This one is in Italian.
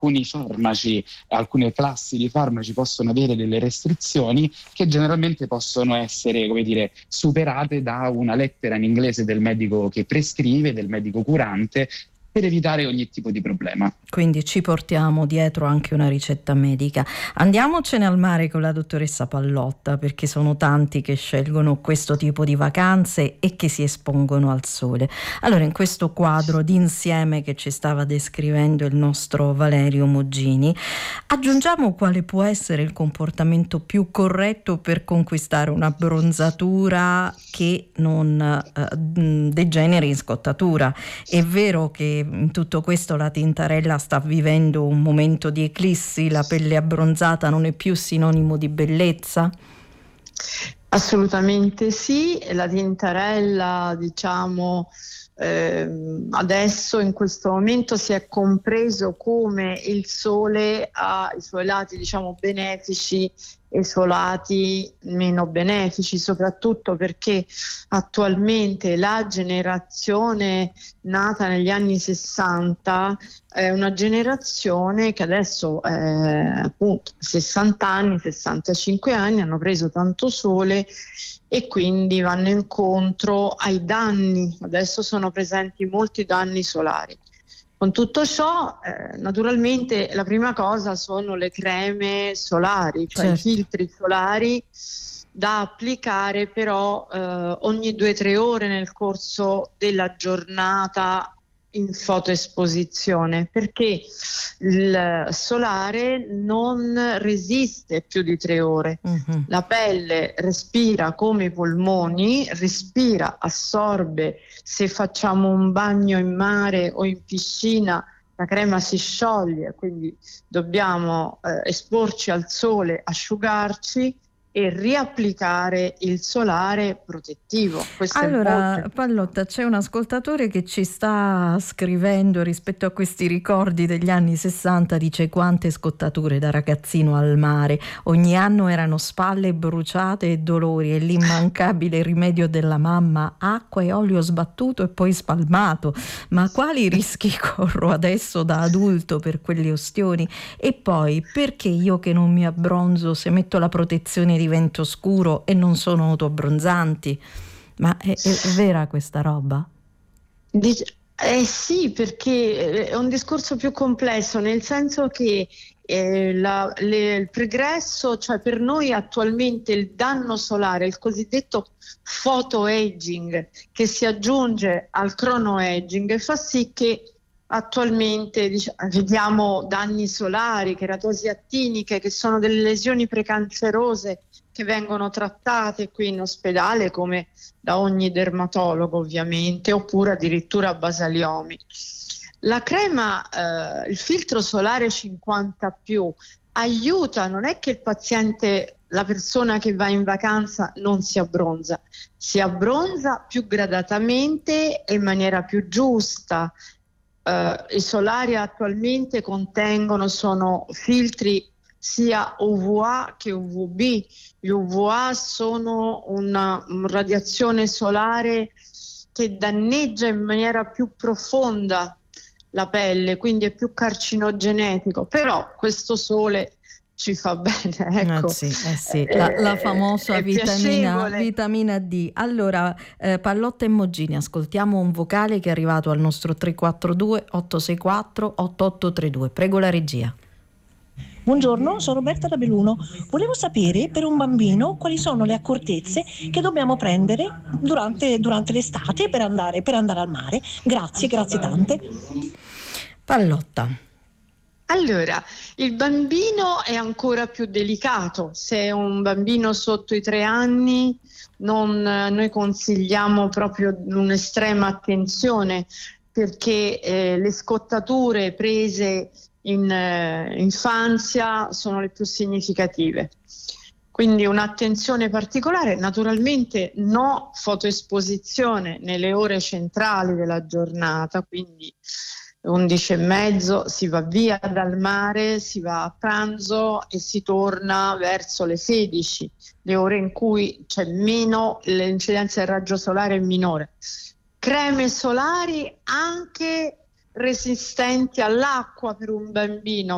alcuni farmaci, alcune classi di farmaci possono avere delle restrizioni che generalmente possono essere, come dire, superate da una lettera in inglese del medico che prescrive, del medico curante, per evitare ogni tipo di problema. Quindi ci portiamo dietro anche una ricetta medica. Andiamocene al mare con la dottoressa Pallotta, perché sono tanti che scelgono questo tipo di vacanze e che si espongono al sole. Allora, in questo quadro d'insieme che ci stava descrivendo il nostro Valerio Muggini, aggiungiamo quale può essere il comportamento più corretto per conquistare una bronzatura che non degeneri in scottatura. È vero che in tutto questo la tintarella sta vivendo un momento di eclissi, la pelle abbronzata non è più sinonimo di bellezza? Assolutamente sì, la tintarella, diciamo, adesso in questo momento si è compreso come il sole ha i suoi lati, diciamo, benefici e i suoi lati meno benefici, soprattutto perché attualmente la generazione nata negli anni 60 è una generazione che adesso appunto 60 anni, 65 anni, hanno preso tanto sole e quindi vanno incontro ai danni. Adesso sono presenti molti danni solari. Con tutto ciò, naturalmente la prima cosa sono le creme solari, cioè certo, i filtri solari da applicare però ogni 2-3 ore nel corso della giornata in fotoesposizione, perché il solare non resiste più di 3 ore. uh-huh. La pelle respira come i polmoni, respira, assorbe. Se facciamo un bagno in mare o in piscina, la crema si scioglie, quindi dobbiamo esporci al sole, asciugarci e riapplicare il solare protettivo. Questo Allora, è Pallotta, c'è un ascoltatore che ci sta scrivendo rispetto a questi ricordi degli anni 60, dice: quante scottature da ragazzino al mare, ogni anno erano spalle bruciate e dolori, e l'immancabile rimedio della mamma: acqua e olio sbattuto e poi spalmato. Ma quali rischi corro adesso da adulto per quelle ustioni? E poi, perché io che non mi abbronzo, se metto la protezione divento scuro e non sono autoabbronzanti? Ma è vera questa roba? Sì, perché è un discorso più complesso, nel senso che il pregresso, cioè per noi attualmente il danno solare, il cosiddetto photoaging, che si aggiunge al chronoaging, fa sì che attualmente vediamo danni solari, keratosi attiniche, che sono delle lesioni precancerose che vengono trattate qui in ospedale come da ogni dermatologo ovviamente, oppure addirittura basaliomi. La crema, il filtro solare 50 più aiuta, non è che il paziente, la persona che va in vacanza non si abbronza più gradatamente e in maniera più giusta. I solari attualmente sono filtri sia UVA che UVB. Gli UVA sono una radiazione solare che danneggia in maniera più profonda la pelle, quindi è più carcinogenetico, però questo sole ci fa bene, ecco. Sì. La famosa vitamina D. Allora, Pallotta e Muggini, ascoltiamo un vocale che è arrivato al nostro 342 864 8832. Prego la regia. Buongiorno, sono Roberta da Belluno. Volevo sapere per un bambino quali sono le accortezze che dobbiamo prendere durante l'estate per andare al mare. Grazie tante. Pallotta. Allora, il bambino è ancora più delicato. Se è un bambino sotto i 3 anni, noi consigliamo proprio un'estrema attenzione, perché le scottature prese in infanzia sono le più significative. Quindi un'attenzione particolare, naturalmente no fotoesposizione nelle ore centrali della giornata, quindi 11:30 si va via dal mare, si va a pranzo e si torna verso le 16, le ore in cui c'è meno, l'incidenza del raggio solare è minore. Creme solari anche resistenti all'acqua per un bambino,